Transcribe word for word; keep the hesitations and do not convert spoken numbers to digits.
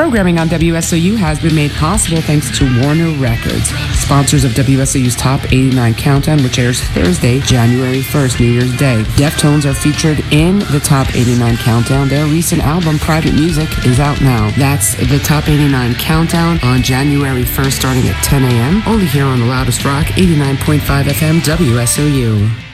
Programming on W S O U has been made possible thanks to Warner Records, sponsors of W S O U's Top eighty-nine Countdown, which airs Thursday, January first, New Year's Day. Deftones are featured in the Top eighty-nine Countdown. Their recent album, Private Music, is out now. That's the Top eighty-nine Countdown on January first, starting at ten a.m., only here on the Loudest Rock, eighty-nine point five F M, W S O U.